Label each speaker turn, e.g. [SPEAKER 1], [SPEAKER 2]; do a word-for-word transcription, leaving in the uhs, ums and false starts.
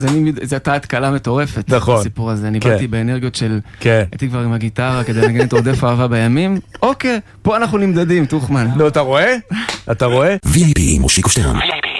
[SPEAKER 1] זו הייתה התקלה מטורפת.
[SPEAKER 2] נכון.
[SPEAKER 1] הסיפור הזה, אני באתי באנרגיות של...
[SPEAKER 2] כן.
[SPEAKER 1] הייתי כבר עם הגיטרה כדי לנגן את עודף אהבה בימים. אוקיי, פה אנחנו נמדדים, תוכמן.
[SPEAKER 2] נו, אתה רואה? אתה רואה?
[SPEAKER 3] וי איי פי מושיקו שטרן.